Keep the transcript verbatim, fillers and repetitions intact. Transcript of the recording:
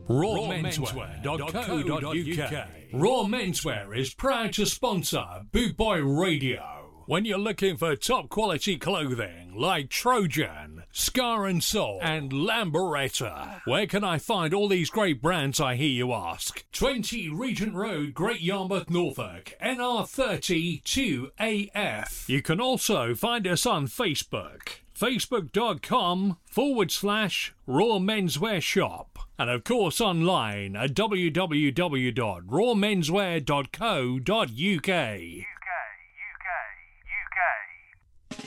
raw menswear dot co dot uk. Raw Menswear is proud to sponsor Boot Boy Radio. When you're looking for top quality clothing like Trojan, Scar and Soul, and Lamberetta, where can I find all these great brands, I hear you ask? twenty Regent Road, Great Yarmouth, Norfolk, N R thirty two A F. You can also find us on Facebook. Facebook.com forward slash Raw Menswear Shop. And of course online at w w w dot raw menswear dot co dot u k.